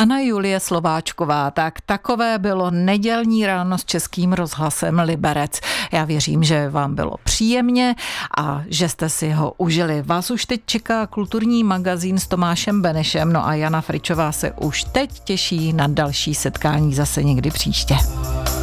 Anna Julie Slováčková, tak takové bylo nedělní ráno s Českým rozhlasem Liberec. Já věřím, že vám bylo příjemně a že jste si ho užili. Vás už teď čeká kulturní magazín s Tomášem Benešem, no a Jana Fričová se už teď těší na další setkání zase někdy příště.